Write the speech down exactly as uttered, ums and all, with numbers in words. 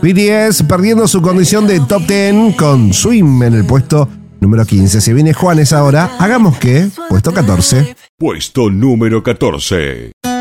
B T S perdiendo su condición de top diez con Swim en el puesto número quince. Se viene Juanes ahora. Hagamos que, puesto catorce. Puesto número catorce.